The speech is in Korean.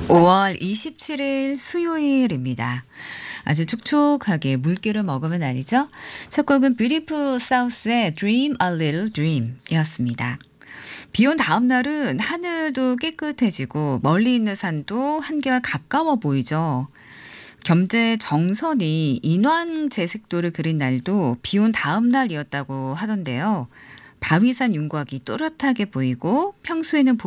5월 27일 수요일입니다. 아주 촉촉하게 물기를 머금은 날이죠. 첫 곡은 뷰티풀 사우스의 Dream a Little Dream 이었습니다. 비 온 다음 날은 하늘도 깨끗해지고 멀리 있는 산도 한결 가까워 보이죠. 겸재 정선이 인왕제색도를 그린 날도 비 온 다음 날이었다고 하던데요. 바위산 윤곽이 또렷하게 보이고 평소에는